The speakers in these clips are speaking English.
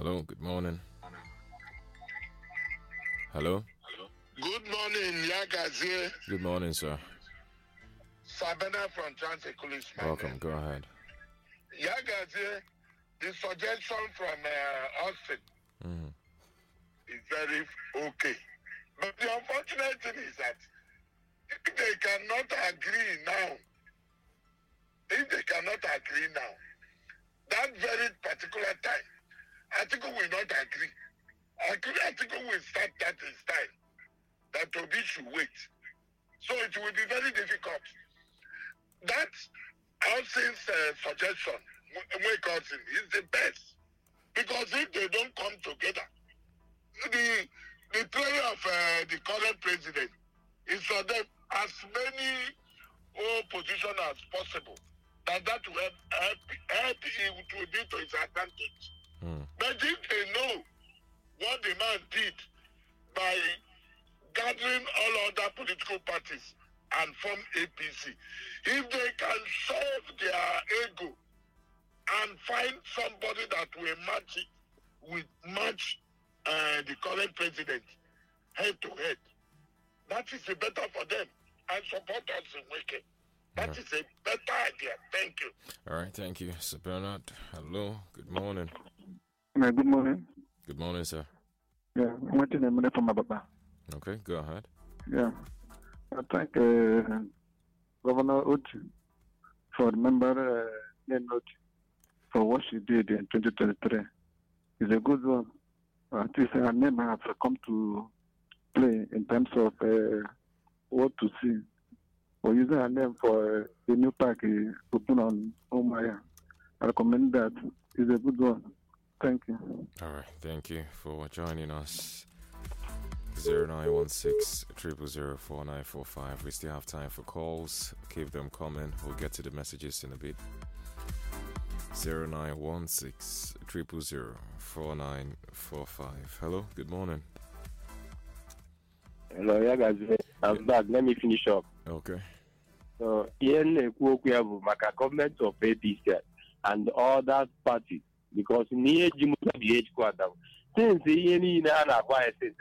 Hello, good morning. Hello? Good morning, Yagazie. Good morning, sir. Sabina from Transeculis. Welcome, go ahead. Yagazie, the suggestion from Austin is very okay. But the unfortunate thing is that if they cannot agree now, that very particular time, Atiku will not agree. Atiku will start that his time. That Obi should wait. So it will be very difficult. That Austin's suggestion, Wake Austin, is the best. Because if they don't come together, the prayer of the current president is for them as many positions as possible. That will help him to be to his advantage. But if they know what the man did by gathering all other political parties and form APC, if they can solve their ego and find somebody that will match the current president head to head, that is better for them and support us in Wake. That is a better idea. Thank you. All right, thank you, Sir Bernard. Hello, good morning. Good morning. Good morning, sir. Yeah, I'm waiting a minute for my papa. Okay, go ahead. Yeah, I thank Governor Oti for member Nenoti for what she did in 2023. It's a good one. At least her name has come to play in terms of what to see. For using her name for the new park open on Omaya. I recommend that. It's a good one. Thank you. All right, thank you for joining us. 0916-000-4945. We still have time for calls. Keep them coming. We'll get to the messages in a bit. 0916-000-4945. Hello, good morning. Hello, yeah, guys. I'm back. Let me finish up. Okay. So, here maka government of APC and other parties because near Jim since the since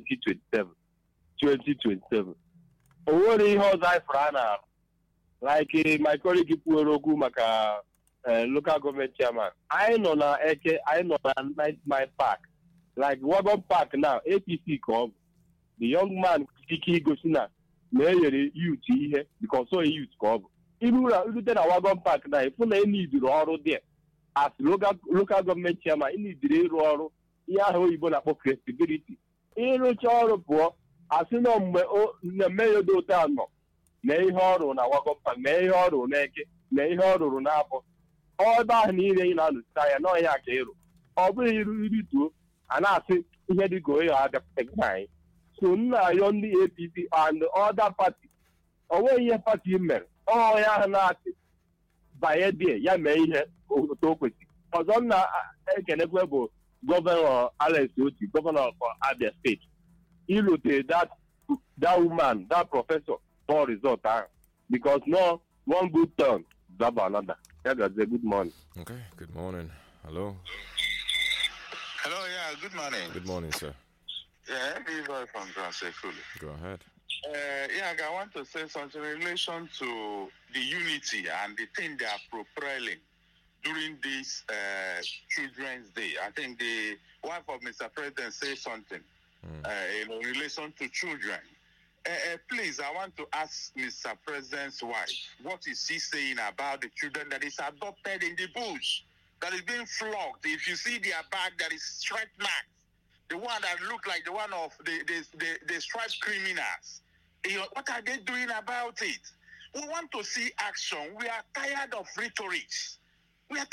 2027. Only how I like my colleague Purogu Maka local government chairman. I know na my park. Like Wagon Park now, APC come. The young man Kiki Gosina, mayor youth here because so youth come. Even at Wagon Park now, if you need the role there as local government chairman, you need the role. Yeah, how you gonna put credibility? In which all poor, as you know, the mayor do tano. May horror na Wagon Park, may horror naked, may horror napo. All that needing on the sky, no yakero. Over you do, and I think he had to go at the time. So now you only APC and the other party. Away your party member. Oh, yeah, not by a day, yeah, may have talk with you. Because on that, I can never go. Governor Alex Oti, governor of Abia State. He looked at that woman, that professor, for result. Because no one good turn, Zaba another. Yeah, that's a good morning. Okay, good morning. Hello. Hello, yeah, good morning. Good morning, sir. Yeah, everybody from Transeculis. Go ahead. I want to say something in relation to the unity and the thing they are propelling during this Children's Day. I think the wife of Mr. President said something in relation to children. Please, I want to ask Mr. President's wife, what is she saying about the children that is adopted in the bush, that is being flogged? If you see their back, there is stripe marks. The one that look like the one of the striped criminals. What are they doing about it? We want to see action. We are tired of rhetorics. You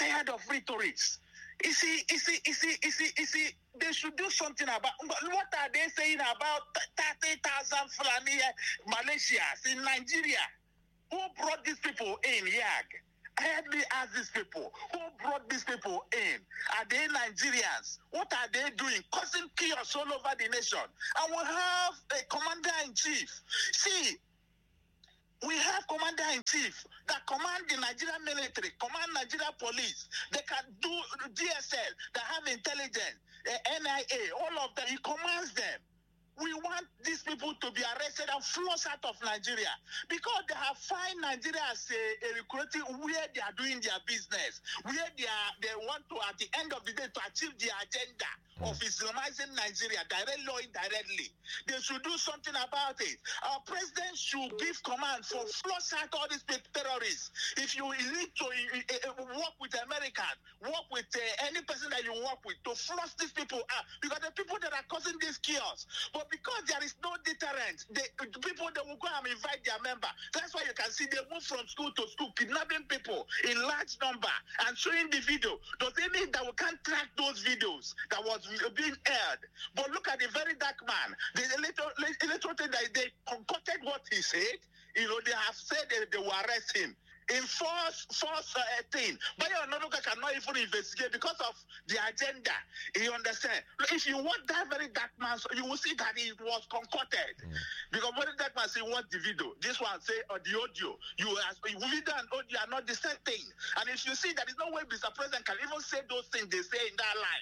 see, they should do something about what are they saying about 30,000 Fulani Malaysians in Nigeria? Who brought these people in, Yag? Help me ask these people. Who brought these people in? Are they Nigerians? What are they doing? Causing chaos all over the nation. And we have a commander-in-chief. See, we have commander-in-chief that command the Nigerian military, command Nigeria police. They can do DSL, that have intelligence, NIA, all of them. He commands them. We want these people to be arrested and flushed out of Nigeria because they have found Nigeria as a recruiting where they are doing their business, where they want to, at the end of the day, to achieve their agenda of Islamizing Nigeria, directly or indirectly. They should do something about it. Our president should give command for flush out all these terrorists. If you need to work with Americans, work with any person that you work with to flush these people out, because the people that are causing this chaos. But because there is no deterrent, the people that will go and invite their member. That's why you can see they move from school to school, kidnapping people in large number and showing the video. Does it mean that we can't track those videos that was being aired? But look at the very dark man. The little thing that they concocted what he said. They have said they will arrest him in false thing. But Onanuga cannot even investigate because of the agenda. You understand? If you want that very dark man, you will see that it was concocted. Because very dark man say want the video. This one say the audio. Video and audio are not the same thing. And if you see that, there's no way Mr. President can even say those things they say in that line.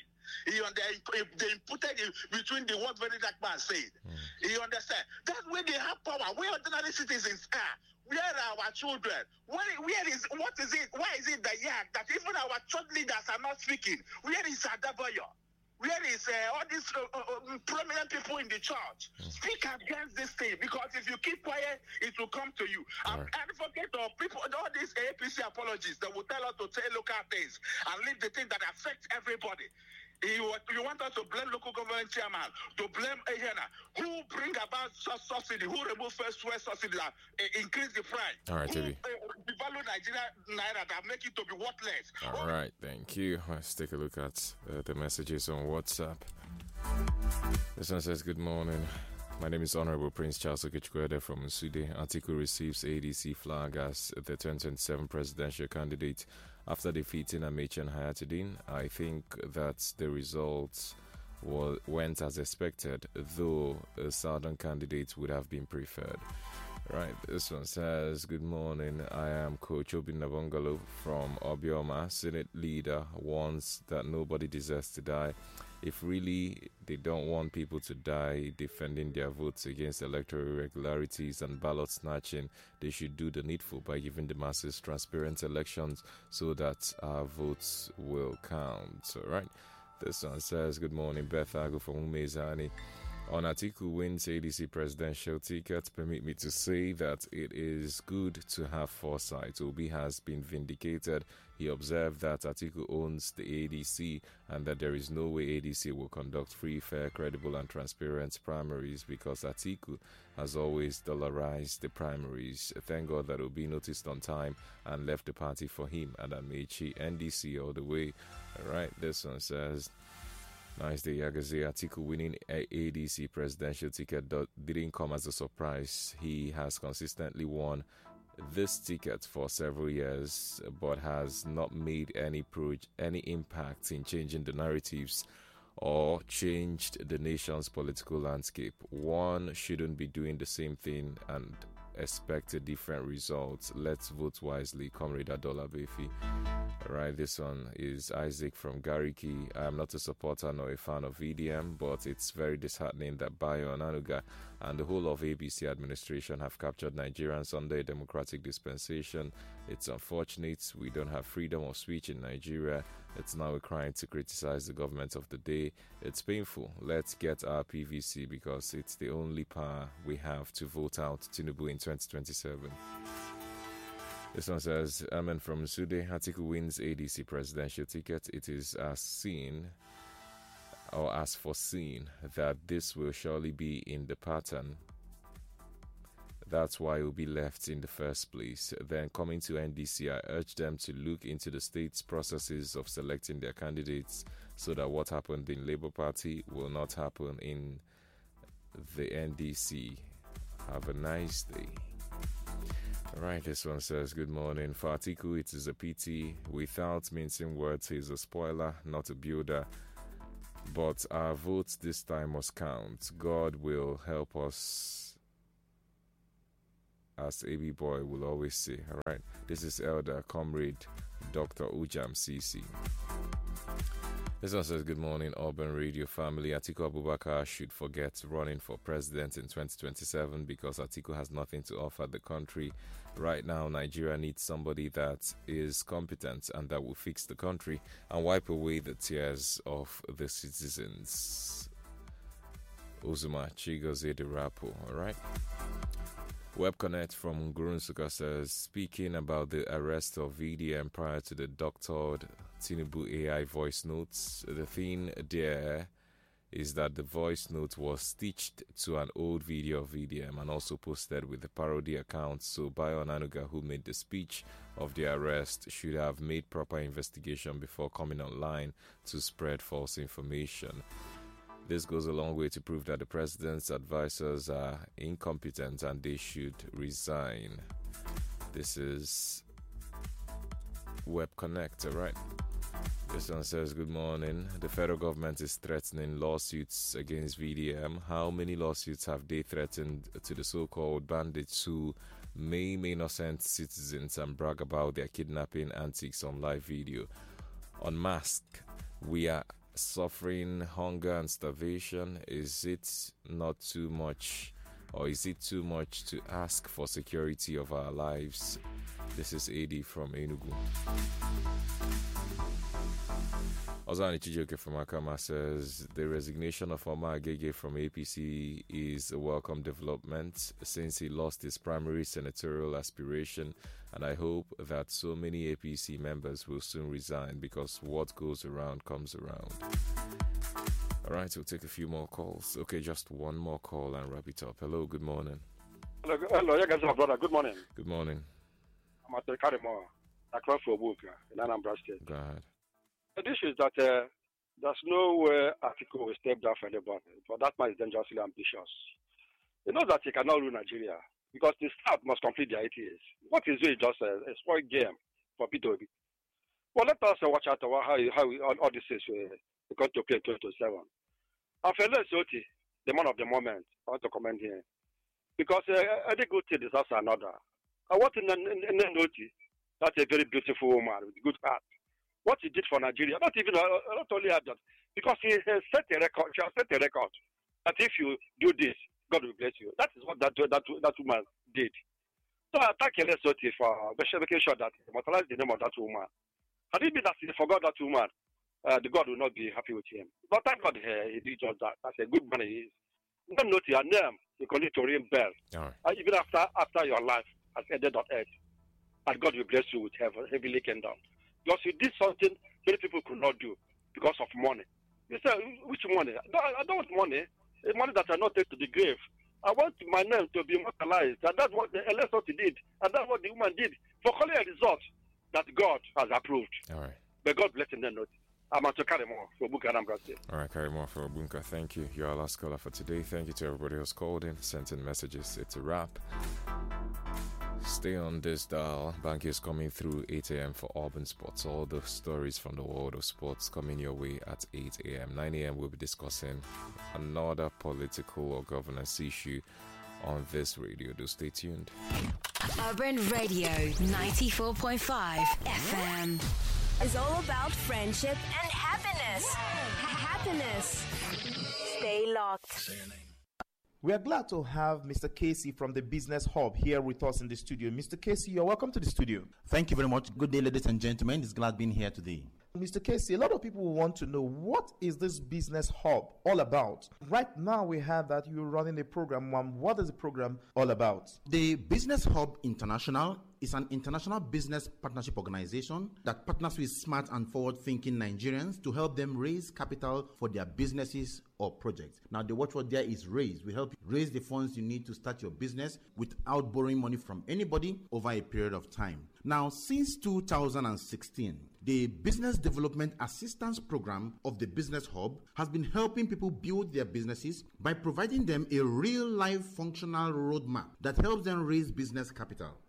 They inputted it between the what very dark man said. You understand? That way they have power. Where ordinary citizens are. Where are our children? Why is it that even our church leaders are not speaking? Where is Adabayo? Where is all these prominent people in the church? Speak against this thing, because if you keep quiet, it will come to you. I'm advocate of people, all these APC apologists that will tell us to say local things and leave the things that affect everybody. You want us to blame local government chairman, to blame Ehena, who bring about subsidy, who remove first subsidy, increase the price, all right, who devalue Nigeria naira that make it to be worthless. All right, thank you. Let's take a look at the messages on WhatsApp. This one says, good morning. My name is Honorable Prince Charles Okechukwu from Nsude. Atiku receives ADC flag as the 2027 presidential candidate after defeating Amechi and Hayatuddin. I think that the results went as expected, though a southern candidate would have been preferred. Right, this one says, good morning. I am Coach Obin Nabongalo from Obioma. Senate leader warns that nobody deserves to die. If really they don't want people to die defending their votes against electoral irregularities and ballot snatching, they should do the needful by giving the masses transparent elections so that our votes will count. All right. This one says, good morning, Beth Agu from Umezani. On Atiku wins ADC presidential ticket, permit me to say that it is good to have foresight. Obi has been vindicated. He observed that Atiku owns the ADC and that there is no way ADC will conduct free, fair, credible and transparent primaries because Atiku has always dollarized the primaries. Thank God that Obi noticed on time and left the party for him and Amechi NDC all the way. All right, this one says, nice day, Yagaze. Atiku winning ADC presidential ticket didn't come as a surprise. He has consistently won this ticket for several years, but has not made any impact in changing the narratives or changed the nation's political landscape. One shouldn't be doing the same thing and expect a different result. Let's vote wisely, Comrade Adola Befi. Alright, this one is Isaac from Gariki. I am not a supporter nor a fan of VDM, but it's very disheartening that Bayo Onanuga and the whole of ABC administration have captured Nigerians under a democratic dispensation. It's unfortunate we don't have freedom of speech in Nigeria. It's now a crime to criticize the government of the day. It's painful. Let's get our PVC because it's the only power we have to vote out Tinubu in 2027. This one says, Amen from Sude. Atiku wins ADC presidential ticket. It is as foreseen that this will surely be in the pattern. That's why it will be left in the first place. Then coming to NDC, I urge them to look into the state's processes of selecting their candidates so that what happened in Labour Party will not happen in the NDC. Have a nice day. Alright, this one says, good morning. For Atiku, it is a pity. Without mincing words, he's a spoiler, not a builder. But our votes this time must count. God will help us, as AB Boy will always say. Alright, this is Elder Comrade Dr. Ujam CC. This one says, good morning, Urban Radio family. Atiku Abubakar should forget running for president in 2027 because Atiku has nothing to offer the country. Right now, Nigeria needs somebody that is competent and that will fix the country and wipe away the tears of the citizens. Uzuma Chigoze de Rapo, alright? WebConnect from Gurunsuka says, speaking about the arrest of VDM prior to the doctored Tinubu AI voice notes, the thing there is that the voice note was stitched to an old video of VDM and also posted with the parody account. So Bayo Onanuga, who made the speech of the arrest, should have made proper investigation before coming online to spread false information. This goes a long way to prove that the president's advisors are incompetent and they should resign. This is WebConnect, right? This one says, good morning. The federal government is threatening lawsuits against VDM. How many lawsuits have they threatened to the so-called bandits who maim innocent citizens and brag about their kidnapping antics on live video? Unmasked, we are suffering hunger and starvation. Is it not too much, or is it too much to ask for security of our lives? This is AD from Enugu. Ozani Chijoke from Akama says the resignation of Omar Agege from APC is a welcome development since he lost his primary senatorial aspiration, and I hope that so many APC members will soon resign because what goes around comes around. Alright, we'll take a few more calls. Okay, just one more call and wrap it up. Hello, good morning. Hello, you guys, my brother. Good morning. Good morning. I'm at the Karimo, across for Buka in Anambra State. Go ahead. The issue is that there's no article will step down for anybody, but that man is dangerously ambitious. He knows that he cannot rule Nigeria because the staff must complete their 8 years. What is really just a spoiled game for P2B. Well, let us watch out how all this is going to play 2027. And for Lesoti, the man of the moment, I want to comment here. Because any good thing deserves another. I want to note that's a very beautiful woman with good heart. What he did for Nigeria, not only that, because he has set a record. She has set a record that if you do this, God will bless you. That is what that woman did. So I thank Lesoti for making sure that he immortalized the name of that woman. Had it been that he forgot that woman, the God will not be happy with him. But thank God he did just that. That's a good man he is. Don't note your name, you continue to ring bell. Right. Even after your life has ended on earth, and God will bless you with heavenly kingdom. Because you did something many people could not do because of money. You say, which money? I don't want money. It's money that I not take to the grave. I want my name to be immortalized. And that's what the Lesoti did. And that's what the woman did for calling a result that God has approved. All right. But God bless him then. I'm to carry more for Buka Anambra State. All right, carry more for Bunka. Thank you. You're our last caller for today. Thank you to everybody who's called in, sent in messages. It's a wrap. Stay on this dial. Bank is coming through 8 a.m. for Urban Sports. All the stories from the world of sports coming your way at 8 a.m. 9 a.m. we'll be discussing another political or governance issue on this radio. Do stay tuned. Urban Radio 94.5 FM is all about friendship and happiness. Happiness. Stay locked. We are glad to have Mr. Casey from the Business Hub here with us in the studio. Mr. Casey, you're welcome to the studio. Thank you very much. Good day, ladies and gentlemen. It's glad being here today. Mr. Casey, a lot of people want to know, what is this Business Hub all about? Right now, we have that you're running a program. What is the program all about? The Business Hub International is an international business partnership organization that partners with smart and forward-thinking Nigerians to help them raise capital for their businesses or projects. Now, the watchword there is raise. We help you raise the funds you need to start your business without borrowing money from anybody over a period of time. Now, since 2016, the Business Development Assistance Program of the Business Hub has been helping people build their businesses by providing them a real-life functional roadmap that helps them raise business capital.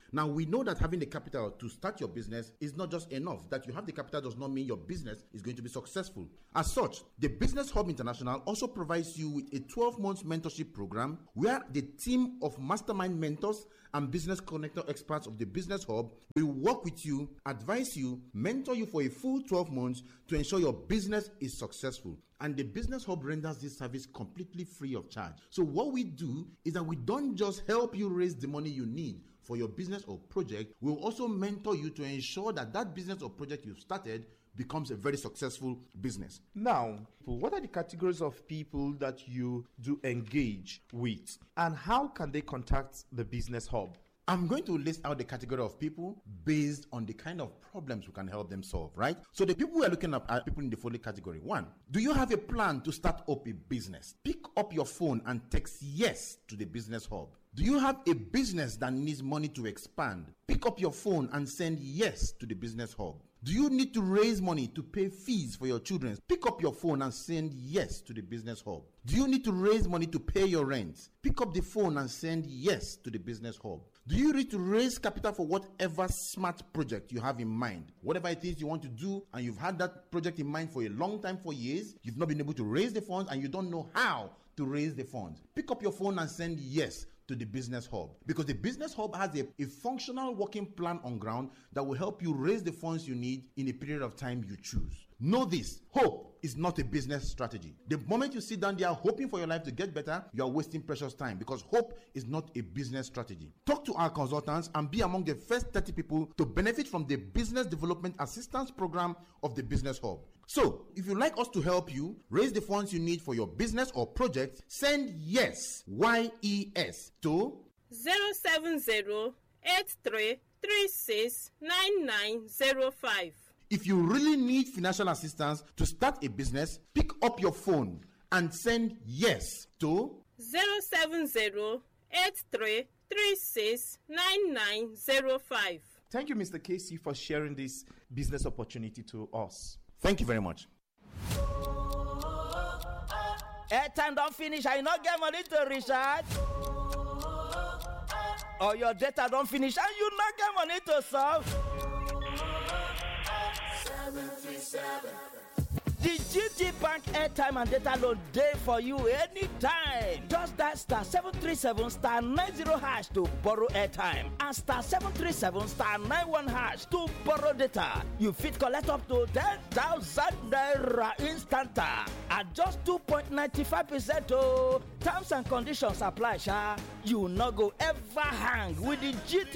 Now, we know that having the capital to start your business is not just enough. That you have the capital does not mean your business is going to be successful. As such, the Business Hub International also provides you with a 12-month mentorship program where the team of mastermind mentors and business connector experts of the Business Hub will work with you, advise you, mentor you for a full 12 months to ensure your business is successful. And the Business Hub renders this service completely free of charge. So what we do is that we don't just help you raise the money you need for your business or project. We'll also mentor you to ensure that that business or project you've started becomes a very successful business. Now, what are the categories of people that you do engage with, and how can they contact the Business Hub? I'm going to list out the category of people based on the kind of problems we can help them solve, right? So the people we are looking at are people in the following category. 1, do you have a plan to start up a business? Pick up your phone and text yes to the Business Hub. Do you have a business that needs money to expand? Pick up your phone and send yes to the Business Hub. Do you need to raise money to pay fees for your children? Pick up your phone and send yes to the Business Hub. Do you need to raise money to pay your rent? Pick up the phone and send yes to the Business Hub. Do you need to raise capital for whatever smart project you have in mind? Whatever it is you want to do, and you've had that project in mind for a long time, for years, you've not been able to raise the funds and you don't know how to raise the funds. Pick up your phone and send yes to the Business Hub, because the Business Hub has a functional working plan on ground that will help you raise the funds you need in a period of time you choose. Know this: hope is not a business strategy. The moment you sit down there hoping for your life to get better, you are wasting precious time, because hope is not a business strategy. Talk to our consultants and be among the first 30 people to benefit from the Business Development Assistance Program of the Business Hub. So, if you'd like us to help you raise the funds you need for your business or project, send YES, Y-E-S, to 070-8336-9905. If you really need financial assistance to start a business, pick up your phone and send YES to 070-8336-9905. Thank you, Mr. Casey, for sharing this business opportunity to us. Thank you very much. Airtime don't finish, I not get money to recharge. Or your data don't finish and you not get money to solve. 737. The GT Bank airtime and data load day for you anytime. Just dial star 737 star 90 hash to borrow airtime and star 737 star 91 hash to borrow data. You fit collect up to 10,000 naira instant at just 2.95%. Oh, terms and conditions apply, sha. You no go ever hang with the GT